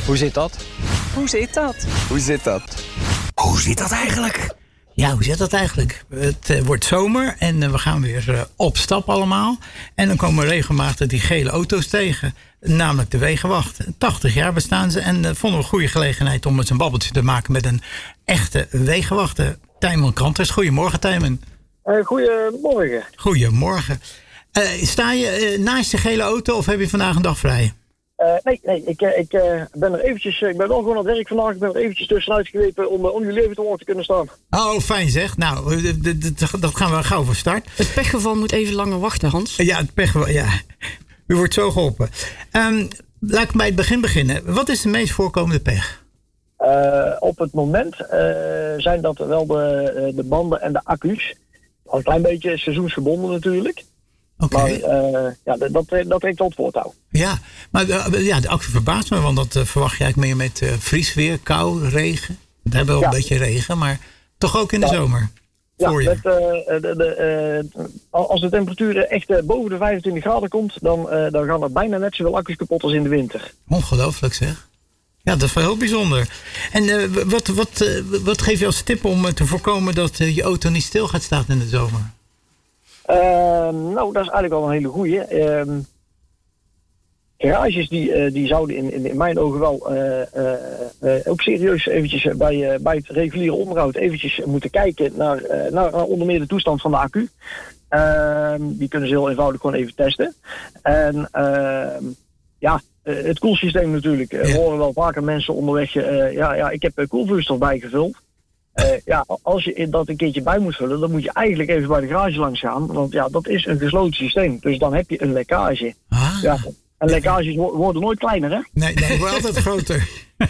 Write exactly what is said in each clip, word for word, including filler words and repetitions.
Hoe zit dat? Hoe zit dat? Hoe zit dat? Hoe zit dat eigenlijk? Ja, hoe zit dat eigenlijk? Het uh, wordt zomer en uh, we gaan weer uh, op stap allemaal. En dan komen we regelmatig die gele auto's tegen. Namelijk de Wegenwacht. tachtig jaar bestaan ze. En uh, vonden we een goede gelegenheid om eens een babbeltje te maken met een echte Wegenwachter. Tijmen Kranters. Goedemorgen, Tijmen. Uh, goedemorgen. Goedemorgen. Uh, sta je uh, naast de gele auto of heb je vandaag een dag vrij? Uh, nee, nee, ik, ik uh, ben er eventjes, ik ben wel gewoon aan het werk vandaag. Ik ben er eventjes tussenuit gewepen om, uh, om jullie even te woord te kunnen staan. Oh, fijn zeg. Nou, dat gaan we gauw van start. Het pechgeval moet even langer wachten, Hans. Ja, het pechgeval, ja. U wordt zo geholpen. Um, laat ik bij het begin beginnen. Wat is de meest voorkomende pech? Uh, op het moment uh, zijn dat wel de, de banden en de accu's. Al een klein beetje seizoensgebonden natuurlijk. Oké. Maar uh, ja, dat, dat, dat trekt tot voortouw. Ja, maar uh, ja, de accu verbaast me, want dat uh, verwacht je eigenlijk meer met uh, vriesweer, kou, regen. We hebben wel ja. een beetje regen, maar toch ook in de ja. zomer. Ja, met, uh, de, de, uh, als de temperatuur echt uh, boven de vijfentwintig graden komt, dan, uh, dan gaan er bijna net zoveel accu's kapot als in de winter. Ongelooflijk zeg. Ja, dat is wel heel bijzonder. En uh, wat, wat, uh, wat geef je als tip om uh, te voorkomen dat uh, je auto niet stil gaat staan in de zomer? Uh, nou, dat is eigenlijk wel een hele goeie. Uh, garages die, uh, die zouden in, in, in mijn ogen wel uh, uh, uh, ook serieus eventjes bij, uh, bij het reguliere onderhoud eventjes moeten kijken naar, uh, naar, naar onder meer de toestand van de accu. Uh, die kunnen ze heel eenvoudig gewoon even testen. En uh, ja, uh, het koelsysteem natuurlijk. Uh, we horen wel vaker mensen onderweg, uh, ja, ja, ik heb uh, koelvloeistof bijgevuld. Uh, ja, als je dat een keertje bij moet vullen, dan moet je eigenlijk even bij de garage langs gaan. Want ja, dat is een gesloten systeem. Dus dan heb je een lekkage. Ah. Ja, en lekkages worden nooit kleiner, hè? Nee, nee, worden altijd groter.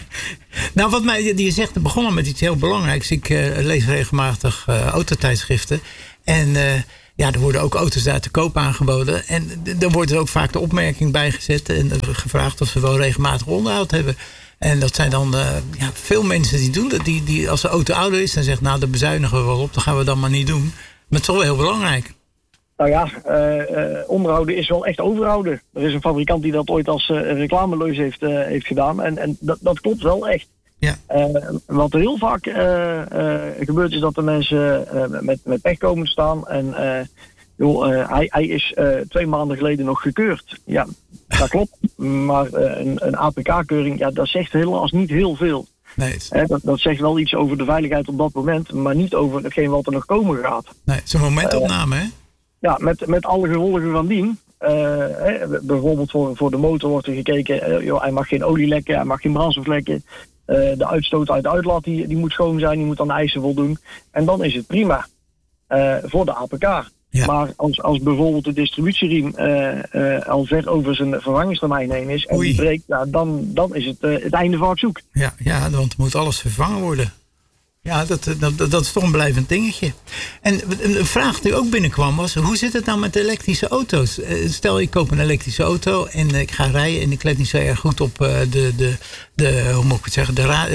Nou, wat mij, je zegt, begonnen met iets heel belangrijks. Ik uh, lees regelmatig uh, autotijdschriften. En uh, ja, er worden ook auto's daar te koop aangeboden. En d- dan wordt er ook vaak de opmerking bijgezet en uh, gevraagd of ze wel regelmatig onderhoud hebben. En dat zijn dan uh, ja, veel mensen die doen dat. Die, die, als de auto ouder is, dan zegt nou, daar bezuinigen we wel op. Dat gaan we dan maar niet doen. Maar het is wel heel belangrijk. Nou ja, uh, uh, onderhouden is wel echt overhouden. Er is een fabrikant die dat ooit als uh, reclameleus heeft, uh, heeft gedaan. En, en dat, dat klopt wel echt. Ja. Uh, wat er heel vaak uh, uh, gebeurt is dat de mensen uh, met, met pech komen te staan. En uh, joh, uh, hij, hij is uh, twee maanden geleden nog gekeurd. Ja, dat klopt. Maar uh, een, een A P K-keuring, ja, dat zegt helaas niet heel veel. Nee, het... He, dat, dat zegt wel iets over de veiligheid op dat moment, maar niet over hetgeen wat er nog komen gaat. Nee, het is een momentopname, uh, hè? Ja, met, met alle gevolgen van dien. Uh, hè, bijvoorbeeld voor, voor de motor wordt er gekeken, uh, joh, hij mag geen olie lekken, hij mag geen brandstof lekken. Uh, de uitstoot uit de uitlaat die, die moet schoon zijn, die moet aan de eisen voldoen. En dan is het prima uh, voor de A P K. Ja. Maar als, als bijvoorbeeld de distributieriem uh, uh, al ver over zijn vervangingstermijn heen is en Oei. die breekt, ja, dan, dan is het uh, het einde van het zoek. Ja, ja, want moet alles vervangen worden. Ja, dat, dat, dat is toch een blijvend dingetje. En een vraag die ook binnenkwam was, hoe zit het nou met de elektrische auto's? Stel, ik koop een elektrische auto en ik ga rijden en ik let niet zo erg goed op de, de, de hoe moet ik het zeggen, de, ra,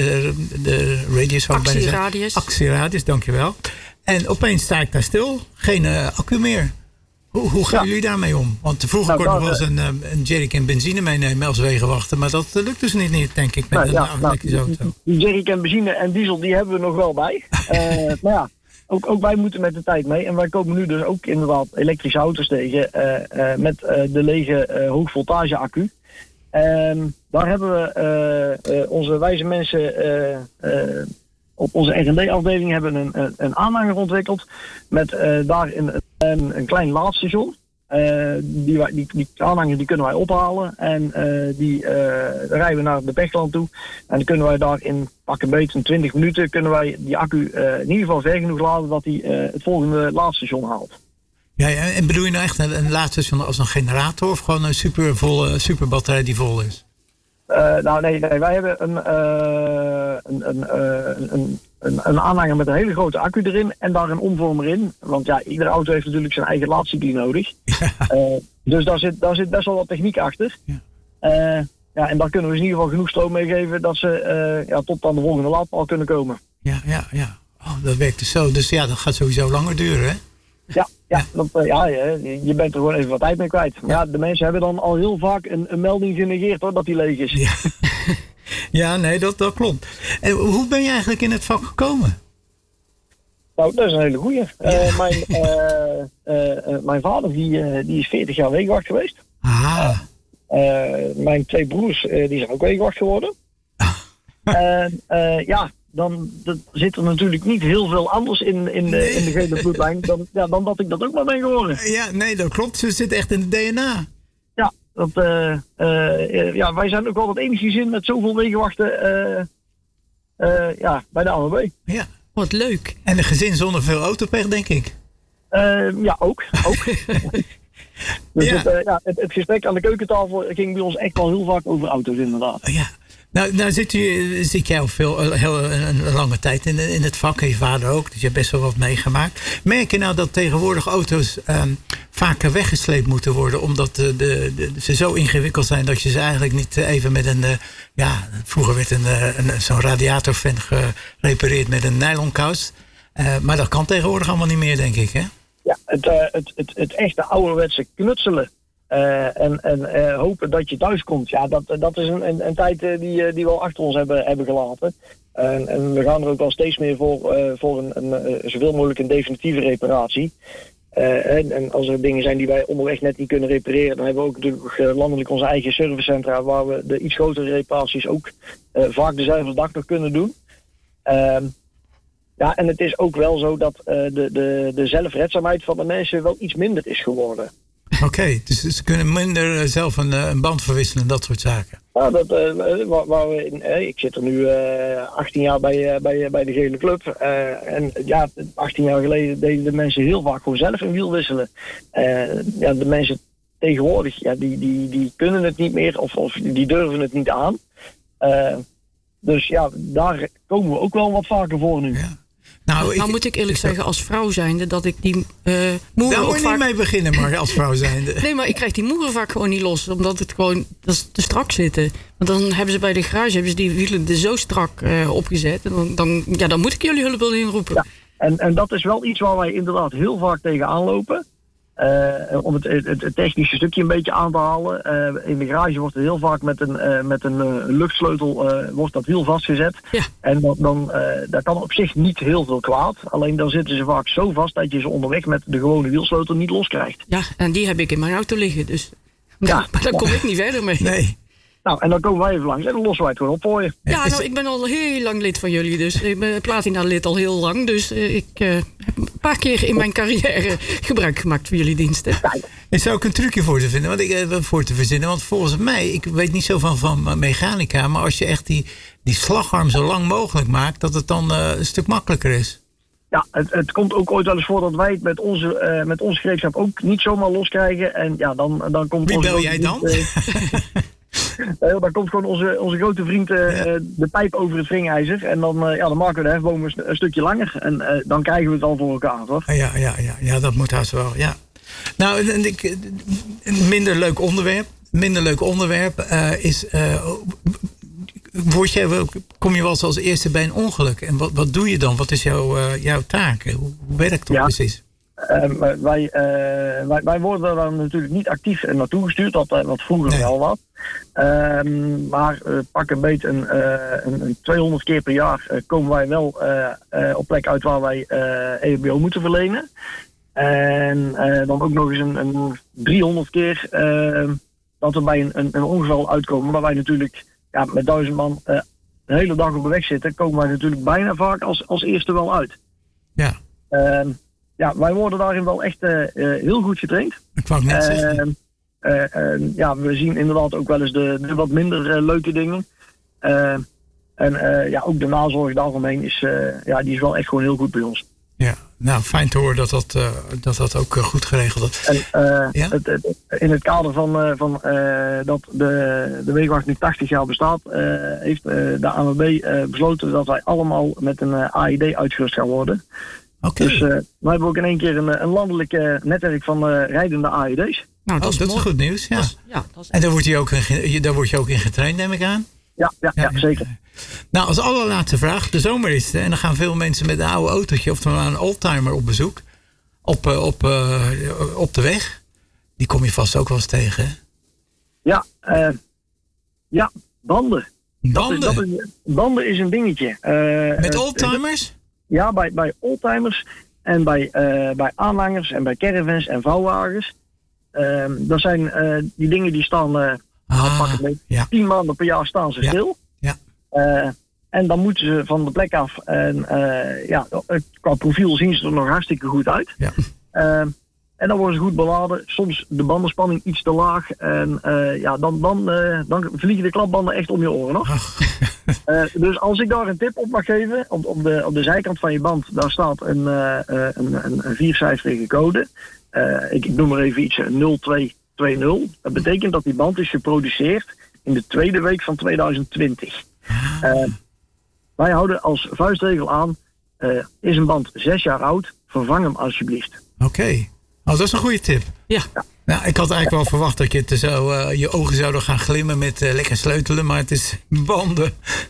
de radius. Actieradius. Actieradius, dankjewel. En opeens sta ik daar stil, geen uh, accu meer. Hoe, hoe gaan ja. jullie daarmee om? Want vroeger nou, kon je nog wel eens een, een jerrycan benzine meenemen als wegenwachter. Maar dat lukt dus niet, niet denk ik, met nou, een ja, elektrische nou, auto. Die jerrycan benzine en diesel, die hebben we nog wel bij. uh, maar ja, ook, ook wij moeten met de tijd mee. En wij komen nu dus ook inderdaad elektrische auto's tegen uh, uh, met uh, de lege uh, hoogvoltage accu. Um, daar hebben we uh, uh, onze wijze mensen uh, uh, op onze R en D-afdeling hebben een, een, een aanhanger ontwikkeld met uh, daarin een, een klein laadstation. Uh, die, die, die aanhanger die kunnen wij ophalen en uh, die uh, rijden we naar de Pechland toe. En dan kunnen wij daar in pak een beetje twintig minuten kunnen wij die accu uh, in ieder geval ver genoeg laden dat hij uh, het volgende laadstation haalt. Ja, ja, en bedoel je nou echt een, een laadstation als een generator of gewoon een super volle superbatterij die vol is? Uh, nou nee, nee, wij hebben een, uh, een, een, uh, een, een, een aanhanger met een hele grote accu erin en daar een omvormer in. Want ja, iedere auto heeft natuurlijk zijn eigen laadcycli nodig. Ja. Uh, dus daar zit, daar zit best wel wat techniek achter. Ja. Uh, ja, en daar kunnen we in ieder geval genoeg stroom mee geven dat ze uh, ja, tot aan de volgende laadpaal kunnen komen. Ja, ja, ja. Oh, dat werkt dus zo. Dus ja, dat gaat sowieso langer duren, hè? Ja, ja, dat, uh, ja, je bent er gewoon even wat tijd mee kwijt. Ja, de mensen hebben dan al heel vaak een, een melding genegeerd hoor, dat die leeg is. Ja. Ja, nee, dat, dat klopt. En hoe ben je eigenlijk in het vak gekomen? Nou, dat is een hele goeie. Uh, mijn, uh, uh, uh, mijn vader die, uh, die is veertig jaar wegenwacht geweest. Ah. Uh, mijn twee broers uh, die zijn ook wegenwacht geworden. En uh, ja, dan dat zit er natuurlijk niet heel veel anders in, in, de, in de gele bloedlijn dan, ja, dan dat ik dat ook maar ben geworden. Ja, nee, dat klopt. Ze zit echt in het D N A. Ja, dat, uh, uh, ja wij zijn ook wel het enige gezin met zoveel wegenwachten uh, uh, ja, bij de A N W B. Ja. Wat leuk. En een gezin zonder veel autopech, denk ik. Uh, ja, ook. ook. dus ja. Het, uh, ja, het, het gesprek aan de keukentafel ging bij ons echt wel heel vaak over auto's, inderdaad. Ja. Nou, nou zit, u, zit jij al veel, heel, een lange tijd in, in het vak, en je vader ook, dus je hebt best wel wat meegemaakt. Merk je nou dat tegenwoordig auto's um, vaker weggesleept moeten worden, omdat de, de, de, ze zo ingewikkeld zijn dat je ze eigenlijk niet even met een, uh, ja, vroeger werd een, een, zo'n radiatorfan gerepareerd met een nylonkous. Uh, maar dat kan tegenwoordig allemaal niet meer, denk ik, hè? Ja, het, uh, het, het, het echte ouderwetse knutselen. Uh, en en uh, hopen dat je thuis komt. Ja, dat, dat is een, een, een tijd uh, die, die we al achter ons hebben, hebben gelaten. Uh, en we gaan er ook wel steeds meer voor, uh, voor een, een, uh, zoveel mogelijk een definitieve reparatie. Uh, en, en als er dingen zijn die wij onderweg net niet kunnen repareren, dan hebben we ook natuurlijk uh, landelijk onze eigen servicecentra waar we de iets grotere reparaties ook uh, vaak dezelfde dag nog kunnen doen. Uh, ja, en het is ook wel zo dat uh, de, de, de zelfredzaamheid van de mensen wel iets minder is geworden. Oké, okay, dus ze kunnen minder zelf een, een band verwisselen, dat soort zaken. Ja, dat, uh, waar, waar we in, uh, ik zit er nu uh, achttien jaar bij, uh, bij, bij de gele club. Uh, en ja, achttien jaar geleden deden de mensen heel vaak gewoon zelf een wiel wisselen. Uh, ja, de mensen tegenwoordig, ja, die, die, die kunnen het niet meer of, of die durven het niet aan. Uh, dus ja, daar komen we ook wel wat vaker voor nu. Ja. Nou, ik, nou moet ik eerlijk zeggen, als vrouw zijnde, dat ik die uh, moeren... Daar moet je vaak... niet mee beginnen, maar als vrouw zijnde. Nee, maar ik krijg die moeren vaak gewoon niet los, omdat het gewoon dat is te strak zitten. Want dan hebben ze bij de garage hebben ze die wielen er zo strak uh, opgezet. En dan, dan, ja, dan moet ik jullie hulp wel inroepen. Ja, en, en dat is wel iets waar wij inderdaad heel vaak tegenaan lopen. Uh, om het, het, het technische stukje een beetje aan te halen. Uh, in de garage wordt er heel vaak met een, uh, met een uh, luchtsleutel uh, wordt dat wiel vastgezet. Ja. En dan, dan, uh, dat kan op zich niet heel veel kwaad. Alleen dan zitten ze vaak zo vast dat je ze onderweg met de gewone wielsleutel niet loskrijgt. Ja, en die heb ik in mijn auto liggen. Dus ja. Maar daar kom ik niet verder mee. Nee. Nou, en dan komen wij even langs en dan lossen wij het gewoon op voor je. Ja, nou, ik ben al heel lang lid van jullie. Dus ik ben platina-lid al heel lang. Dus uh, ik uh, heb een paar keer in mijn carrière gebruik gemaakt van jullie diensten. Is er ook een trucje voor te vinden? Want ik, uh, voor te verzinnen? Want volgens mij, ik weet niet zo van, van mechanica, maar als je echt die, die slagarm zo lang mogelijk maakt, dat het dan uh, een stuk makkelijker is. Ja, het, het komt ook ooit wel eens voor dat wij het met onze, uh, met onze greepschap ook niet zomaar loskrijgen. En ja, dan, dan komt... Wie bel jij dan? Uh, Uh, dan komt gewoon onze, onze grote vriend uh, ja. de pijp over het wringijzer. En dan, uh, ja, dan maken we de hefboom een, een stukje langer. En uh, dan krijgen we het al voor elkaar, toch? Ja, ja, ja, ja, dat moet haast wel, ja. Nou, een, een minder leuk onderwerp. Minder leuk onderwerp uh, is... Uh, word je, kom je wel eens als eerste bij een ongeluk? En wat, wat doe je dan? Wat is jouw, uh, jouw taak? Hoe, hoe werkt dat ja. precies? Uh, wij, uh, wij, wij worden daar natuurlijk niet actief naartoe gestuurd, wat, wat vroeger nee. wel was. Uh, maar uh, pak een beetje een, uh, een, een tweehonderd keer per jaar uh, komen wij wel uh, uh, op plek uit waar wij uh, E H B O moeten verlenen. En uh, dan ook nog eens een, een driehonderd keer uh, dat we bij een, een, een ongeval uitkomen. Maar wij natuurlijk ja, met duizend man uh, de hele dag op de weg zitten, komen wij natuurlijk bijna vaak als, als eerste wel uit. Ja. Uh, Ja, wij worden daarin wel echt uh, heel goed getraind. Ik wou het net uh, zeggen. Uh, uh, ja, we zien inderdaad ook wel eens de, de wat minder uh, leuke dingen. Uh, en uh, ja, ook de nazorg daaromheen is, uh, ja, die is wel echt gewoon heel goed bij ons. Ja, nou fijn te horen dat dat, uh, dat, dat ook uh, goed geregeld is. En uh, ja? het, het, in het kader van, uh, van uh, dat de, de wegenwacht nu tachtig jaar bestaat, uh, heeft uh, de A N W B uh, besloten dat wij allemaal met een uh, A I D uitgerust gaan worden. Okay. Dus uh, we hebben ook in één keer een, een landelijk uh, netwerk van uh, rijdende A I D's. Nou, dat, oh, is, dat is goed nieuws. Ja. Dat is, ja, dat is... En daar word, je ook in, daar word je ook in getraind, neem ik aan? Ja, ja, ja, ja zeker. Nou, als allerlaatste vraag. De zomer is er en dan gaan veel mensen met een oude autootje, oftewel een oldtimer op bezoek. Op, uh, op, uh, op de weg. Die kom je vast ook wel eens tegen, hè? Ja, uh, ja, banden. Banden? Dat is, dat is, banden is een dingetje. Uh, Met oldtimers? Ja, bij, bij oldtimers en bij, uh, bij aanhangers en bij caravans en vouwwagens. Uh, dat zijn uh, die dingen die staan, uh, ah, pakken mee, ja. tien maanden per jaar staan ze ja. stil. Ja. Uh, en dan moeten ze van de plek af. En uh, ja, qua profiel zien ze er nog hartstikke goed uit. Ja. Uh, en dan worden ze goed beladen. Soms de bandenspanning iets te laag. En uh, ja, dan, dan, uh, dan vliegen de klapbanden echt om je oren nog. Oh. uh, dus als ik daar een tip op mag geven. Op, op, de, op de zijkant van je band. Daar staat een, uh, een, een, een viercijferige code. Uh, ik, ik noem maar even iets. nul twee twee nul. Dat betekent dat die band is geproduceerd in de tweede week van tweeduizend twintig. Uh, wij houden als vuistregel aan. Uh, is een band zes jaar oud. Vervang hem alsjeblieft. Oké. Okay. Oh, dat is een goede tip. Ja. Nou, ik had eigenlijk wel verwacht dat je het zo, uh, je ogen zouden gaan glimmen met uh, lekker sleutelen, maar het is banden.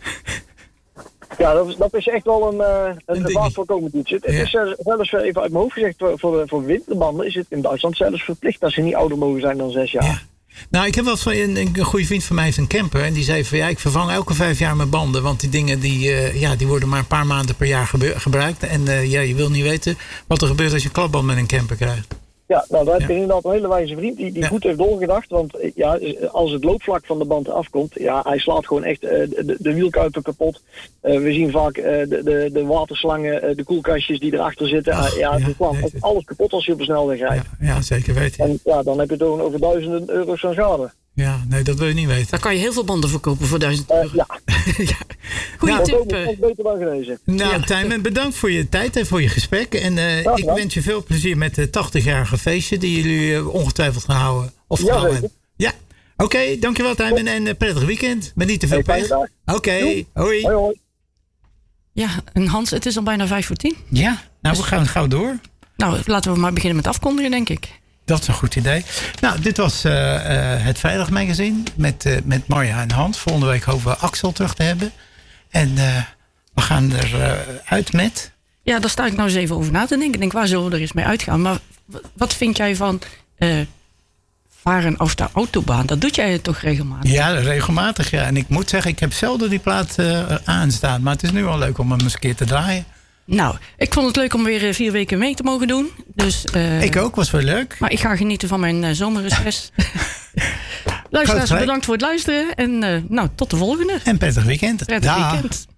Ja, dat is, dat is echt wel een, uh, een, een vaak voorkomend iets. Het, ja. het is uh, zelfs even uit mijn hoofd gezegd, voor, voor, voor winterbanden is het in Duitsland zelfs verplicht dat ze niet ouder mogen zijn dan zes jaar. Ja. Nou, ik heb wel van een, een goede vriend van mij heeft een camper en die zei van ja, ik vervang elke vijf jaar mijn banden, want die dingen die, uh, ja, die worden maar een paar maanden per jaar gebeur, gebruikt en uh, ja, je wil niet weten wat er gebeurt als je een klapband met een camper krijgt. Ja, nou, daar heb je ja. inderdaad een hele wijze vriend die, die ja. goed heeft doorgedacht. Want ja, als het loopvlak van de band afkomt, ja, hij slaat gewoon echt uh, de, de wielkuipen kapot. Uh, we zien vaak uh, de, de, de waterslangen, uh, de koelkastjes die erachter zitten. Ach, uh, ja, het ja, slaat nee, alles kapot als je op een snelweg rijdt. Ja, ja, zeker weten. En ja, dan heb je het over duizenden euro's aan schade. Ja, nee, dat wil je niet weten. Dan kan je heel veel banden verkopen voor duizend euro. Uh, ja. ja. Goeie nou, tip. Dat is beter dan genezen. Nou, ja. Tijmen, bedankt voor je tijd en voor je gesprek. En uh, ja, ik ja. wens je veel plezier met het tachtigjarige feestje die jullie uh, ongetwijfeld gaan houden. Of ja, gehouden hebben. Ja, oké, okay, dankjewel Tijmen en uh, prettig weekend. Met niet te veel hey, pech. Oké, okay, hoi. Hoi, hoi. Ja, en Hans, het is al bijna vijf voor tien. Ja, nou, we gaan gauw door. Nou, laten we maar beginnen met afkondigen, denk ik. Dat is een goed idee. Nou, dit was uh, uh, het Veilig Magazine met, uh, met Marja en Hans. Volgende week hopen we Axel terug te hebben. En uh, we gaan er uh, uit met... Ja, daar sta ik nou eens even over na te denken. Ik denk, waar zullen we er eens mee uitgaan? Maar wat vind jij van uh, varen op de autobaan? Dat doet jij toch regelmatig? Ja, regelmatig. Ja. En ik moet zeggen, ik heb zelden die plaat uh, aanstaan. Maar het is nu wel leuk om hem eens een keer te draaien. Nou, ik vond het leuk om weer vier weken mee te mogen doen. Dus, uh, ik ook, was wel leuk. Maar ik ga genieten van mijn uh, zomerreces. Luisteraars, bedankt voor het luisteren. En uh, nou, tot de volgende. En prettig weekend. Prettig Dag. weekend.